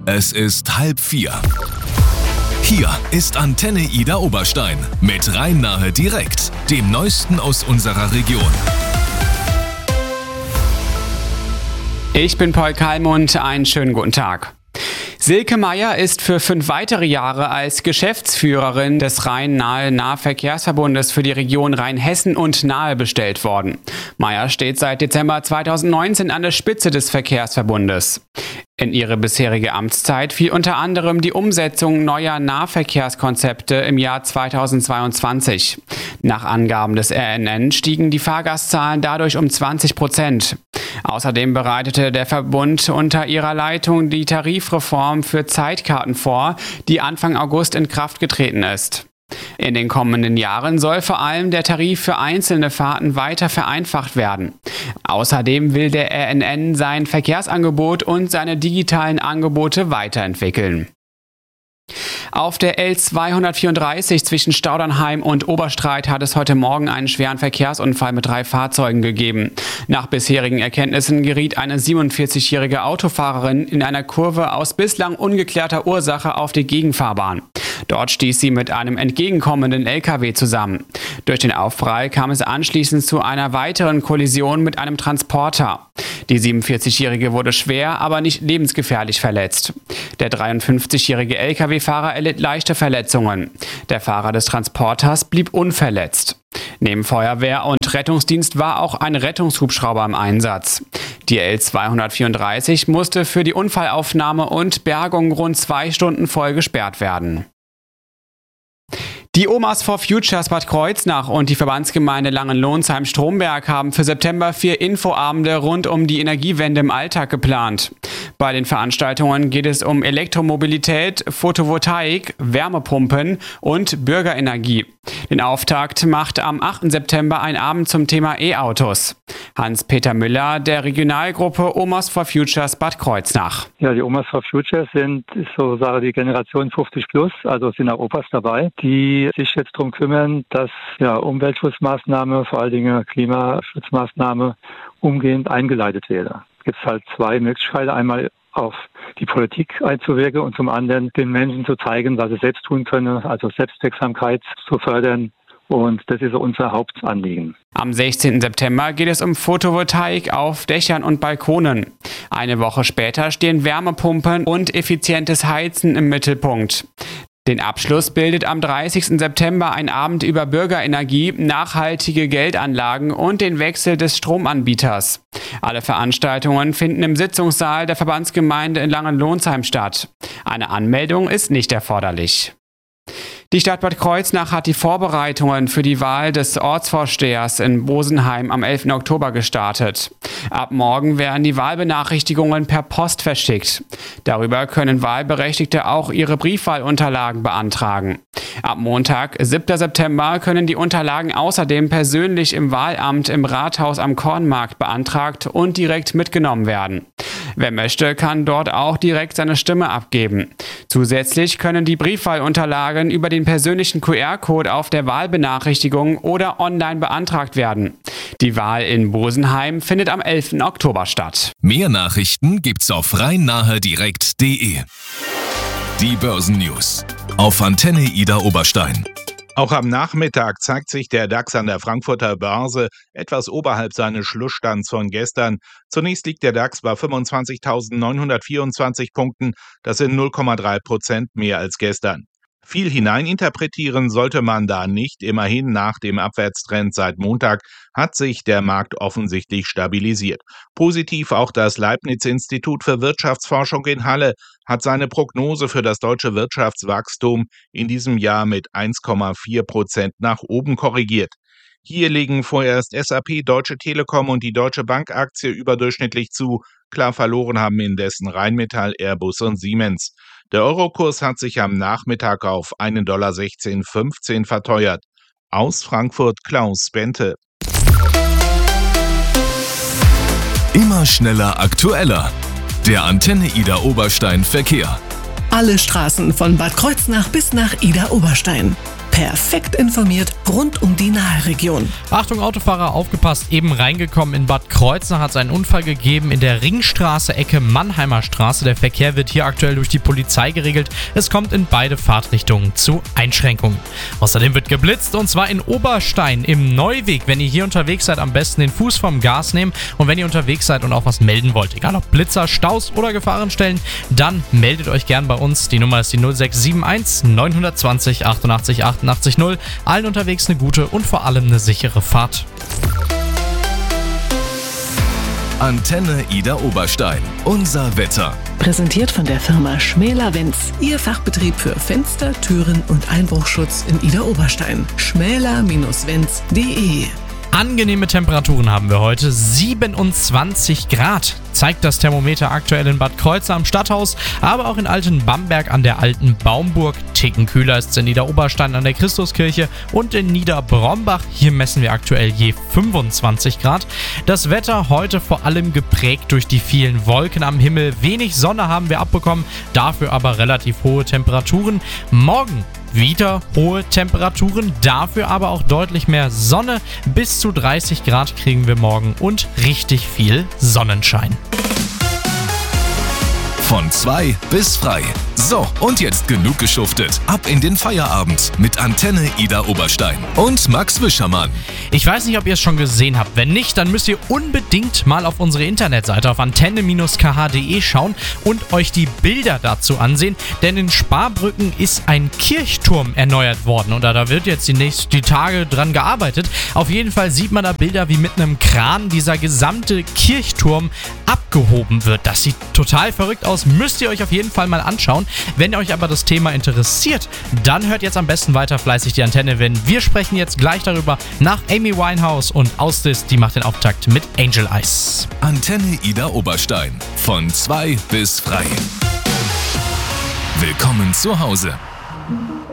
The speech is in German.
Es ist 3:30. Hier ist Antenne Ida Oberstein mit Rhein-Nahe direkt, dem Neuesten aus unserer Region. Ich bin Paul Kalmund, einen schönen guten Tag. Silke Meyer ist für 5 weitere Jahre als Geschäftsführerin des Rhein-Nahe-Nahverkehrsverbundes für die Region Rheinhessen und Nahe bestellt worden. Meyer steht seit Dezember 2019 an der Spitze des Verkehrsverbundes. In ihre bisherige Amtszeit fiel unter anderem die Umsetzung neuer Nahverkehrskonzepte im Jahr 2022. Nach Angaben des RNN stiegen die Fahrgastzahlen dadurch um 20%. Außerdem bereitete der Verbund unter ihrer Leitung die Tarifreform für Zeitkarten vor, die Anfang August in Kraft getreten ist. In den kommenden Jahren soll vor allem der Tarif für einzelne Fahrten weiter vereinfacht werden. Außerdem will der RNN sein Verkehrsangebot und seine digitalen Angebote weiterentwickeln. Auf der L234 zwischen Staudernheim und Oberstreit hat es heute Morgen einen schweren Verkehrsunfall mit 3 Fahrzeugen gegeben. Nach bisherigen Erkenntnissen geriet eine 47-jährige Autofahrerin in einer Kurve aus bislang ungeklärter Ursache auf die Gegenfahrbahn. Dort stieß sie mit einem entgegenkommenden LKW zusammen. Durch den Aufprall kam es anschließend zu einer weiteren Kollision mit einem Transporter. Die 47-Jährige wurde schwer, aber nicht lebensgefährlich verletzt. Der 53-jährige LKW-Fahrer erlitt leichte Verletzungen. Der Fahrer des Transporters blieb unverletzt. Neben Feuerwehr und Rettungsdienst war auch ein Rettungshubschrauber im Einsatz. Die L234 musste für die Unfallaufnahme und Bergung rund 2 Stunden voll gesperrt werden. Die Omas for Futures Bad Kreuznach und die Verbandsgemeinde Langenlohnsheim-Stromberg haben für September 4 Infoabende rund um die Energiewende im Alltag geplant. Bei den Veranstaltungen geht es um Elektromobilität, Photovoltaik, Wärmepumpen und Bürgerenergie. Den Auftakt macht am 8. September ein Abend zum Thema E-Autos. Hans-Peter Müller der Regionalgruppe Omas for Futures Bad Kreuznach. Ja, die Omas for Futures ist sozusagen die Generation 50 plus, also sind auch Opas dabei, die sich jetzt darum kümmern, dass Umweltschutzmaßnahmen, vor allen Dingen Klimaschutzmaßnahmen, umgehend eingeleitet werden. Es gibt halt 2 Möglichkeiten. Einmal auf die Politik einzuwirken und zum anderen den Menschen zu zeigen, was sie selbst tun können, also Selbstwirksamkeit zu fördern. Und das ist unser Hauptanliegen. Am 16. September geht es um Photovoltaik auf Dächern und Balkonen. Eine Woche später stehen Wärmepumpen und effizientes Heizen im Mittelpunkt. Den Abschluss bildet am 30. September ein Abend über Bürgerenergie, nachhaltige Geldanlagen und den Wechsel des Stromanbieters. Alle Veranstaltungen finden im Sitzungssaal der Verbandsgemeinde in Langenlohnsheim statt. Eine Anmeldung ist nicht erforderlich. Die Stadt Bad Kreuznach hat die Vorbereitungen für die Wahl des Ortsvorstehers in Bosenheim am 11. Oktober gestartet. Ab morgen werden die Wahlbenachrichtigungen per Post verschickt. Darüber können Wahlberechtigte auch ihre Briefwahlunterlagen beantragen. Ab Montag, 7. September, können die Unterlagen außerdem persönlich im Wahlamt im Rathaus am Kornmarkt beantragt und direkt mitgenommen werden. Wer möchte, kann dort auch direkt seine Stimme abgeben. Zusätzlich können die Briefwahlunterlagen über den persönlichen QR-Code auf der Wahlbenachrichtigung oder online beantragt werden. Die Wahl in Bosenheim findet am 11. Oktober statt. Mehr Nachrichten gibt's auf rhein-nahe-direkt.de. Die Börsennews auf Antenne Ida Oberstein. Auch am Nachmittag zeigt sich der DAX an der Frankfurter Börse etwas oberhalb seines Schlussstands von gestern. Zunächst liegt der DAX bei 25.924 Punkten. Das sind 0,3% mehr als gestern. Viel hineininterpretieren sollte man da nicht. Immerhin nach dem Abwärtstrend seit Montag hat sich der Markt offensichtlich stabilisiert. Positiv auch das Leibniz-Institut für Wirtschaftsforschung in Halle hat seine Prognose für das deutsche Wirtschaftswachstum in diesem Jahr mit 1,4% nach oben korrigiert. Hier legen vorerst SAP, Deutsche Telekom und die Deutsche Bank-Aktie überdurchschnittlich zu. Klar verloren haben indessen Rheinmetall, Airbus und Siemens. Der Eurokurs hat sich am Nachmittag auf $1,1615 verteuert. Aus Frankfurt Klaus Bente. Immer schneller, aktueller. Der Antenne Ida Oberstein Verkehr. Alle Straßen von Bad Kreuznach bis nach Ida Oberstein. Perfekt informiert rund um die Nahe-Region. Achtung Autofahrer, aufgepasst, eben reingekommen in Bad Kreuznach hat es einen Unfall gegeben in der Ringstraße, Ecke Mannheimer Straße. Der Verkehr wird hier aktuell durch die Polizei geregelt. Es kommt in beide Fahrtrichtungen zu Einschränkungen. Außerdem wird geblitzt und zwar in Oberstein im Neuweg. Wenn ihr hier unterwegs seid, am besten den Fuß vom Gas nehmen und wenn ihr unterwegs seid und auch was melden wollt, egal ob Blitzer, Staus oder Gefahrenstellen, dann meldet euch gern bei uns. Die Nummer ist die 0671 920 88 88 0. Allen unterwegs eine gute und vor allem eine sichere Fahrt. Antenne Ida Oberstein. Unser Wetter. Präsentiert von der Firma Schmäler-Wenz. Ihr Fachbetrieb für Fenster, Türen und Einbruchschutz in Ida Oberstein. schmäler-wenz.de. Angenehme Temperaturen haben wir heute, 27 Grad zeigt das Thermometer aktuell in Bad Kreuznach am Stadthaus, aber auch in Altenbamberg an der Alten Baumburg. Ticken kühler ist es in Niederoberstein an der Christuskirche und in Niederbrombach. Hier messen wir aktuell je 25 Grad. Das Wetter heute vor allem geprägt durch die vielen Wolken am Himmel. Wenig Sonne haben wir abbekommen, dafür aber relativ hohe Temperaturen. Morgen wieder hohe Temperaturen, dafür aber auch deutlich mehr Sonne. Bis zu 30 Grad kriegen wir morgen und richtig viel Sonnenschein. Von 2 bis frei. So, und jetzt genug geschuftet. Ab in den Feierabend mit Antenne Ida Oberstein und Max Wischermann. Ich weiß nicht, ob ihr es schon gesehen habt. Wenn nicht, dann müsst ihr unbedingt mal auf unsere Internetseite auf antenne-kh.de schauen und euch die Bilder dazu ansehen. Denn in Sparbrücken ist ein Kirchturm erneuert worden und da wird jetzt die Tage dran gearbeitet. Auf jeden Fall sieht man da Bilder, wie mit einem Kran dieser gesamte Kirchturm abgehoben wird. Das sieht total verrückt aus. Müsst ihr euch auf jeden Fall mal anschauen. Wenn euch aber das Thema interessiert, dann hört jetzt am besten weiter fleißig die Antenne, denn wir sprechen jetzt gleich darüber nach Amy Winehouse und Ausdis, die macht den Auftakt mit Angel Eyes. Antenne Ida Oberstein. Von 2 bis frei. Willkommen zu Hause.